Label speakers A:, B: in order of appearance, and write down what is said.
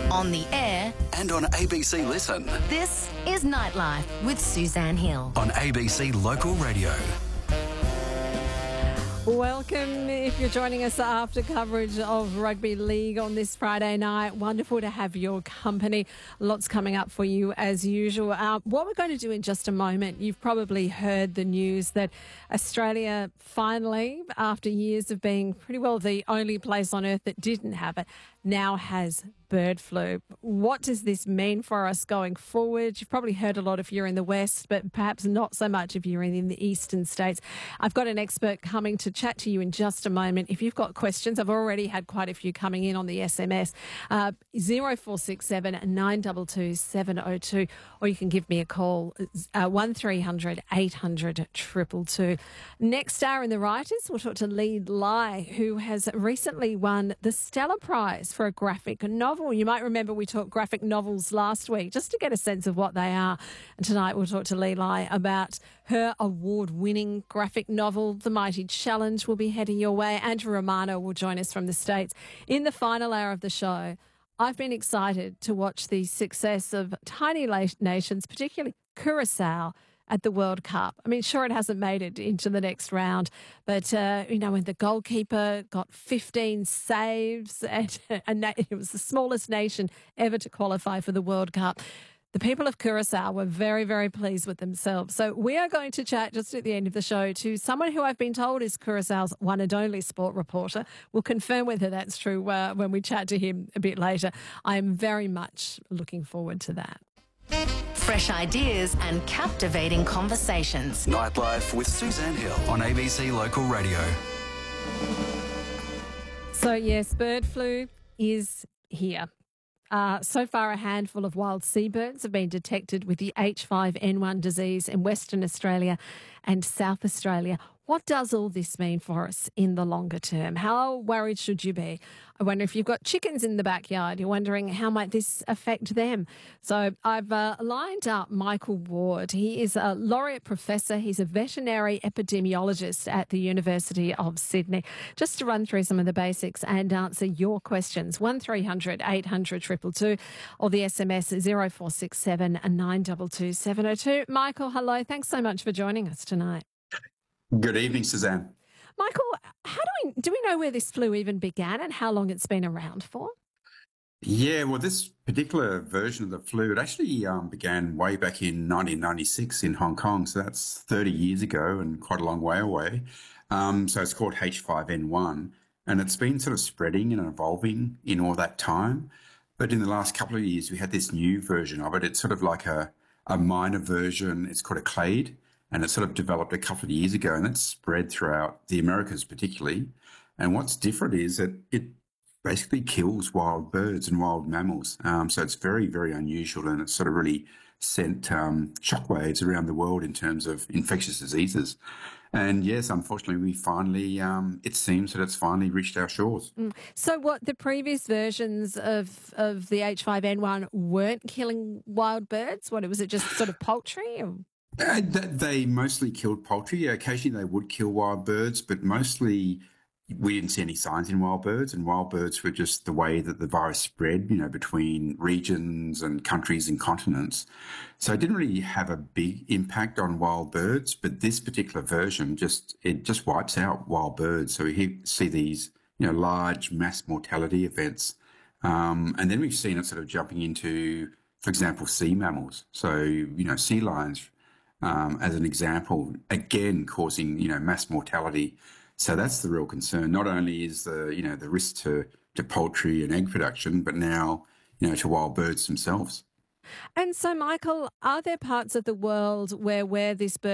A: on the air,
B: and on ABC Listen.
A: this is Nightlife with Suzanne Hill.
B: On ABC Local Radio.
C: Welcome if you're joining us after coverage of Rugby League on this Friday night. Wonderful to have your company. Lots coming up for you as usual. What we're going to do in just a moment, you've probably heard the news that Australia finally, after years of being pretty well the only place on earth that didn't have it, now has bird flu. What does this mean for us going forward? You've probably heard a lot if you're in the West, but perhaps not so much if you're in the eastern states. I've got an expert coming to chat to you in just a moment. If you've got questions, I've already had quite a few coming in on the SMS, 0467 922 702, or you can give me a call, 1300 800 222. Next hour in the writers, we'll talk to Lee Lai, who has recently won the Stella Prize for a graphic novel. You might remember we talked graphic novels last week, just to get a sense of what they are. And tonight we'll talk to Lee Lai about her award-winning graphic novel, The Mighty Challenge, will be heading your way. Andrew Romano will join us from the States. In the final hour of the show, I've been excited to watch the success of tiny nations, particularly Curacao, at the World Cup. I mean, sure, it hasn't made it into the next round, but, when the goalkeeper got 15 saves and it was the smallest nation ever to qualify for the World Cup, the people of Curacao were very, very pleased with themselves. So we are going to chat just at the end of the show to someone who I've been told is Curaçao's one and only sport reporter. We'll confirm whether that's true when we chat to him a bit later. I am very much looking forward to that.
A: Fresh ideas and captivating conversations.
B: Nightlife with Suzanne Hill on ABC Local Radio.
C: So, yes, bird flu is here. So far, a handful of wild seabirds have been detected with the H5N1 disease in Western Australia and South Australia. What does all this mean for us in the longer term? How worried should you be? I wonder if you've got chickens in the backyard. You're wondering how might this affect them? So I've lined up Michael Ward. He is a laureate professor. He's a veterinary epidemiologist at the University of Sydney. Just to run through some of the basics and answer your questions, 1300 800 222 or the SMS 0467 922 702. Michael, hello. Thanks so much for joining us tonight.
D: Good evening, Suzanne.
C: Michael, how do we know where this flu even began and how long it's been around for?
D: Yeah, well, this particular version of the flu, it actually began way back in 1996 in Hong Kong. So that's 30 years ago and quite a long way away. So it's called H5N1 and it's been sort of spreading and evolving in all that time. But in the last couple of years, we had this new version of it. It's sort of like a minor version. It's called a clade. And it sort of developed a couple of years ago and it's spread throughout the Americas particularly. And what's different is that it basically kills wild birds and wild mammals. So it's very, very unusual and it's sort of really sent shockwaves around the world in terms of infectious diseases. And yes, unfortunately, we finally, it seems that it's finally reached our shores.
C: So what, the previous versions of the H5N1 weren't killing wild birds? Was it just sort of poultry? Or?
D: They mostly killed poultry. Occasionally they would kill wild birds, but mostly we didn't see any signs in wild birds. And wild birds were just the way that the virus spread, between regions and countries and continents. So it didn't really have a big impact on wild birds, but this particular version just wipes out wild birds. So we see these, large mass mortality events. And then we've seen it sort of jumping into, for example, sea mammals. So, sea lions, as an example, again causing mass mortality. So that's the real concern. Not only is the risk to poultry and egg production, but now to wild birds themselves.
C: And so, Michael, are there parts of the world where this bird